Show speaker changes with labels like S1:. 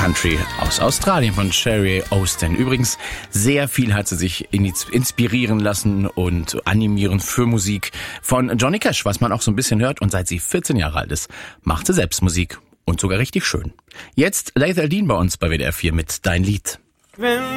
S1: Country aus Australien von Sherry Austin. Übrigens, sehr viel hat sie sich inspirieren lassen und animieren für Musik von Johnny Cash, was man auch so ein bisschen hört. Und seit sie 14 Jahre alt ist, macht sie selbst Musik und sogar richtig schön. Jetzt Laith Al-Deen bei uns bei WDR 4 mit Dein Lied.